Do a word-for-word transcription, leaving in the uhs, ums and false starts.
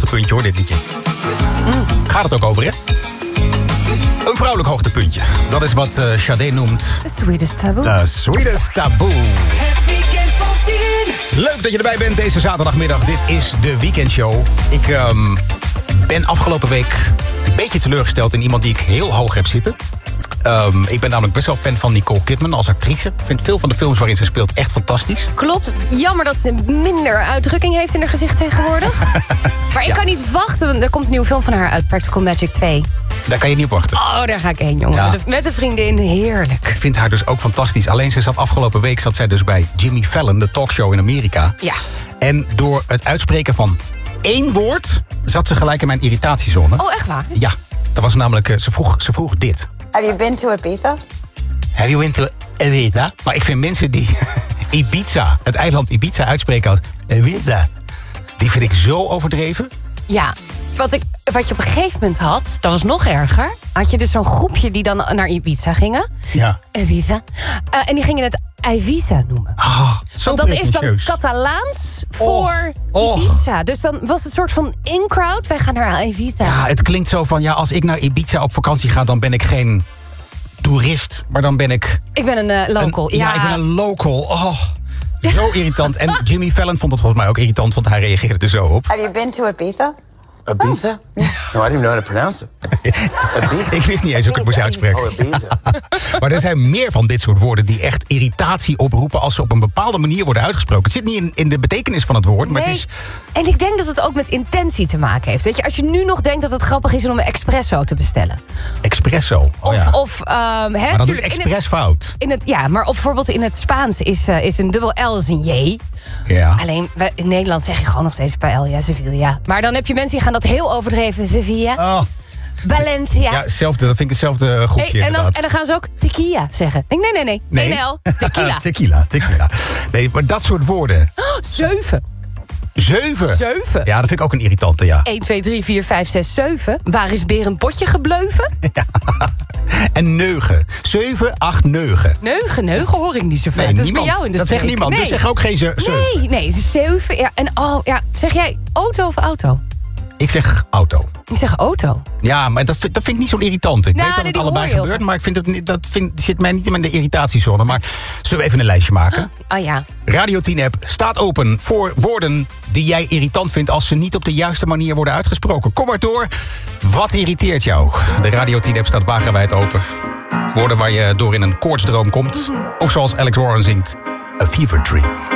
hoogtepuntje, hoor, dit liedje. Mm. Gaat het ook over, hè? Een vrouwelijk hoogtepuntje. Dat is wat uh, Sade noemt... The sweetest taboo. The sweetest taboo. Het weekend van tien. Leuk dat je erbij bent deze zaterdagmiddag. Dit is de weekendshow. Ik um, ben afgelopen week een beetje teleurgesteld in iemand die ik heel hoog heb zitten. Um, ik ben namelijk best wel fan van Nicole Kidman als actrice. Ik vind veel van de films waarin ze speelt echt fantastisch. Klopt. Jammer dat ze minder uitdrukking heeft in haar gezicht tegenwoordig. Maar ik Ja. kan niet wachten. Er komt een nieuwe film van haar uit, Practical Magic twee. Daar kan je niet op wachten. Oh, daar ga ik heen, jongen. Ja. Met, een, met een vriendin, heerlijk. Ik vind haar dus ook fantastisch. Alleen ze zat afgelopen week zat zij dus bij Jimmy Fallon, de talkshow in Amerika. Ja. En door het uitspreken van één woord zat ze gelijk in mijn irritatiezone. Oh, echt waar? Ja, dat was namelijk, uh, ze, vroeg, ze vroeg dit. Have you been to Ibiza? Have you been to Ibiza? Maar ik vind mensen die Ibiza, het eiland Ibiza uitspreken als Ibiza, die vind ik zo overdreven. Ja. Wat, ik, wat je op een gegeven moment had, dat was nog erger. Had je dus zo'n groepje die dan naar Ibiza gingen. Ja. Ibiza. Uh, en die gingen het Ibiza noemen. Ah, zo Want dat is dan pretentieus. Catalaans voor Oh. Ibiza. Dus dan was het een soort van in-crowd. Wij gaan naar Ibiza. Ja, het klinkt zo van, ja, als ik naar Ibiza op vakantie ga, dan ben ik geen toerist, maar dan ben ik... Ik ben een uh, local. Een, ja. ik ben een local. Oh, zo irritant. En Jimmy Fallon vond het volgens mij ook irritant, want hij reageerde er zo op. Have you been to Ibiza? Ibiza? No, I didn't even know how to pronounce it. Ibiza. Ik wist niet eens hoe ik het moest uitspreken. Oh, Ibiza. Maar er zijn meer van dit soort woorden die echt irritatie oproepen als ze op een bepaalde manier worden uitgesproken. Het zit niet in, in de betekenis van het woord, maar Nee. het is... En ik denk dat het ook met intentie te maken heeft. Weet je, als je nu nog denkt dat het grappig is om een espresso te bestellen. Espresso. Oh, Of, ja. of um, hè, maar dan doe ik tuurlijk, in het- expres fout. In het, ja, maar of bijvoorbeeld in het Spaans is, uh, is een dubbel L is een J. Ja. Alleen wij- in Nederland zeg je gewoon nog steeds paella, Sevilla. Maar dan heb je mensen die gaan dat heel overdreven. Sevilla, Oh. Valencia. Ja, hetzelfde, dat vind ik hetzelfde groepje Hey, en, dan, inderdaad. en dan gaan ze ook tequila zeggen. Ik denk, nee, nee, nee. Nee. één L, tequila. tequila, tequila. Nee, maar dat soort woorden. Oh, zeven. Zeven. Zeven. Ja, dat vind ik ook een irritante, ja. één, twee, drie, vier, vijf, zes, zeven. Waar is Beer een potje gebleuven? En neugen. Zeven, acht, neugen. Neugen, neugen hoor ik niet zo vaak. Nee, dat niemand. is bij jou in de dat zegt streek. niemand. Nee. Dus zeg ook geen ze- zeven. Nee, nee, het is zeven. Ja, en oh, ja, zeg jij auto of auto? Ik zeg auto. Ik zeg auto. Ja, maar dat vind, dat vind ik niet zo'n irritant. Ik Nou, weet dat nee, het die allebei hoor je heel gebeurt, vaak. maar ik vind het, niet- dat vind, zit mij niet in de irritatiezone. Maar zullen we even een lijstje maken? Ah ja. Radio tien app staat open voor woorden die jij irritant vindt als ze niet op de juiste manier worden uitgesproken. Kom maar door. Wat irriteert jou? De Radio tien app staat wagenwijd open. Woorden waar je door in een koortsdroom komt. Of zoals Alex Warren zingt, A Fever Dream.